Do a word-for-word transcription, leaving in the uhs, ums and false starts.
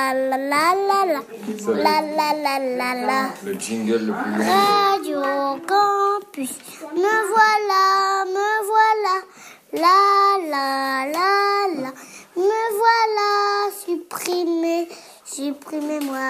la la la la la la la la la la. Le jingle le plus long. Radio Campus, me voilà, me voilà, la la la la, me voilà, supprimé, supprimez-moi.